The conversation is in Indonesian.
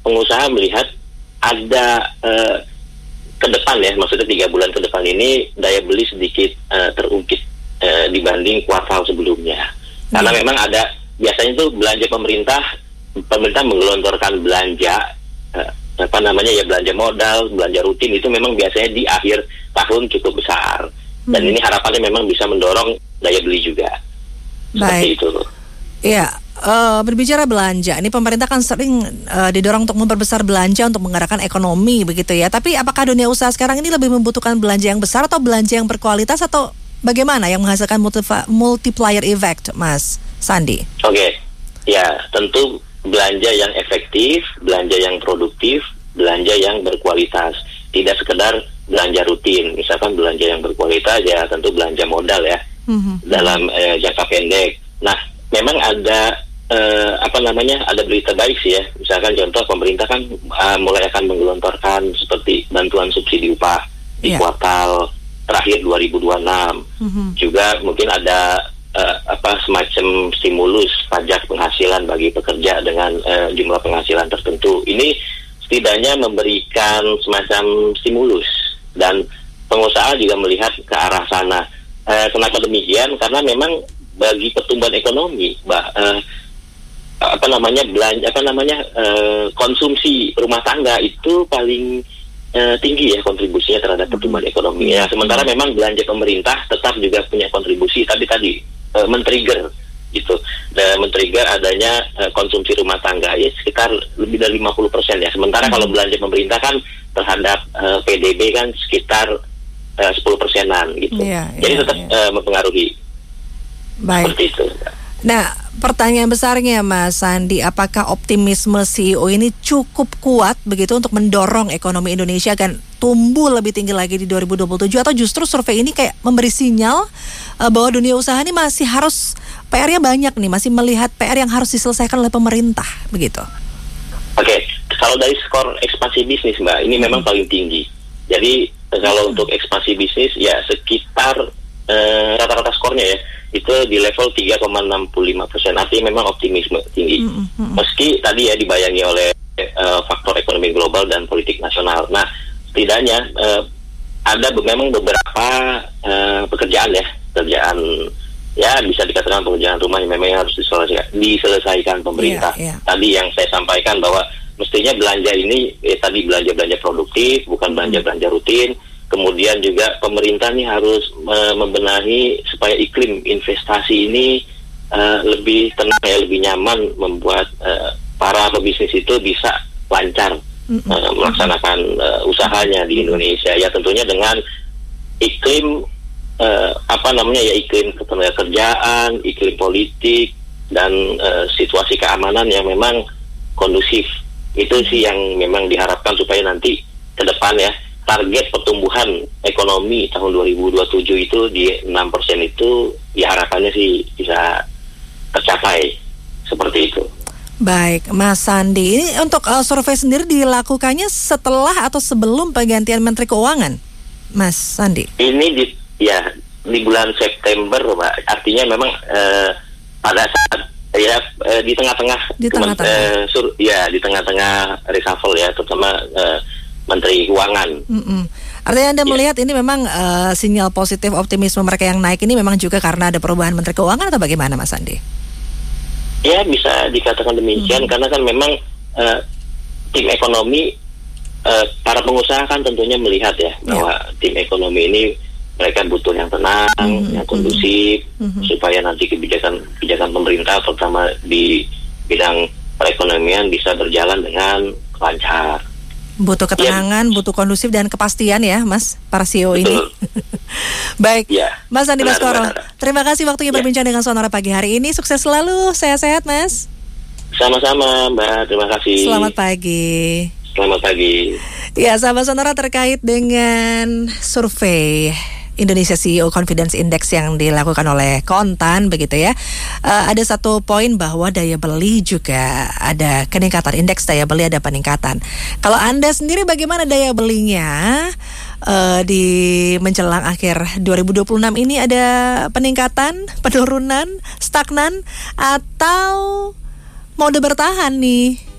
pengusaha melihat ada ke depan ya, maksudnya 3 bulan ke depan ini daya beli sedikit terungkit dibanding kuartal sebelumnya. Karena memang ada biasanya tuh belanja pemerintah menggelontorkan belanja belanja modal, belanja rutin itu memang biasanya di akhir tahun cukup besar. Dan ini harapannya memang bisa mendorong daya beli juga. Seperti itu. Iya. Berbicara belanja, ini pemerintah kan sering didorong untuk memperbesar belanja untuk menggerakkan ekonomi begitu ya. Tapi apakah dunia usaha sekarang ini lebih membutuhkan belanja yang besar atau belanja yang berkualitas, atau bagaimana yang menghasilkan multiplier effect, Mas Sandi? Oke, ya tentu belanja yang efektif, belanja yang produktif, belanja yang berkualitas. Tidak sekedar belanja rutin, misalkan belanja yang berkualitas ya tentu belanja modal ya dalam jangka pendek. Nah, memang ada ada berita baik sih ya. Misalkan contoh pemerintah kan mulai akan menggelontorkan seperti bantuan subsidi upah di kuartal terakhir 2026. Juga mungkin ada semacam stimulus pajak penghasilan bagi pekerja dengan jumlah penghasilan tertentu. Ini setidaknya memberikan semacam stimulus dan pengusaha juga melihat ke arah sana. Kenapa demikian? Karena memang bagi pertumbuhan ekonomi, konsumsi rumah tangga itu paling tinggi ya kontribusinya terhadap pertumbuhan ekonomi. Ya, sementara memang belanja pemerintah tetap juga punya kontribusi, tapi tadi men-trigger gitu, men-trigger adanya konsumsi rumah tangga ya sekitar lebih dari 50% ya. Sementara kalau belanja pemerintah kan terhadap PDB kan sekitar 10%-an gitu. Jadi tetap mempengaruhi. Baik. Seperti itu. Nah, pertanyaan besarnya Mas Sandi, apakah optimisme CEO ini cukup kuat begitu untuk mendorong ekonomi Indonesia akan tumbuh lebih tinggi lagi di 2027, atau justru survei ini kayak memberi sinyal bahwa dunia usaha ini masih harus PR-nya banyak nih, masih melihat PR yang harus diselesaikan oleh pemerintah begitu? Oke, kalau dari skor ekspansi bisnis Mbak, ini memang paling tinggi. Jadi kalau untuk ekspansi bisnis ya sekitar rata-rata skornya ya itu di level 3,65%. Artinya memang optimisme tinggi. Meski tadi ya dibayangi oleh faktor ekonomi global dan politik nasional. Nah, setidaknya ada memang beberapa pekerjaan ya bisa dikatakan pekerjaan rumah yang memang harus diselesaikan pemerintah. Tadi yang saya sampaikan bahwa mestinya belanja ini tadi belanja produktif, bukan belanja rutin. Kemudian juga pemerintah nih harus membenahi supaya iklim investasi ini lebih tenang ya, lebih nyaman, membuat para pebisnis itu bisa lancar melaksanakan usahanya di Indonesia. Ya tentunya dengan iklim iklim ketenagakerjaan, iklim politik dan situasi keamanan yang memang kondusif. Itu sih yang memang diharapkan supaya nanti ke depan ya target pertumbuhan ekonomi tahun 2027 itu di 6% itu diharapkannya sih bisa tercapai seperti itu. Baik, Mas Sandi, ini untuk survei sendiri dilakukannya setelah atau sebelum pergantian Menteri Keuangan, Mas Sandi? Ini di bulan September, Pak. Artinya memang pada saat di tengah-tengah di tengah-tengah reshuffle ya, terutama Menteri Keuangan. Artinya Anda melihat ini memang sinyal positif optimisme mereka yang naik ini memang juga karena ada perubahan Menteri Keuangan atau bagaimana, Mas Sandi? Ya bisa dikatakan demikian karena kan memang tim ekonomi para pengusaha kan tentunya melihat ya bahwa tim ekonomi ini mereka butuh yang tenang, yang kondusif supaya nanti kebijakan pemerintah terutama di bidang perekonomian bisa berjalan dengan lancar. Butuh ketenangan, butuh kondusif dan kepastian ya, Mas, para CEO ini. Baik, Mas Sandi Baskoro, terima kasih waktunya berbincang dengan Sonora pagi hari ini. Sukses selalu, sehat-sehat, Mas. Sama-sama, Mbak. Terima kasih. Selamat pagi. Selamat pagi. Ya, sahabat Sonora, terkait dengan survei Indonesia CEO Confidence Index yang dilakukan oleh Kontan begitu ya. Ada satu poin bahwa daya beli juga ada keningkatan, indeks daya beli ada peningkatan. Kalau Anda sendiri bagaimana daya belinya di menjelang akhir 2026 ini, ada peningkatan, penurunan, stagnan atau mode bertahan nih?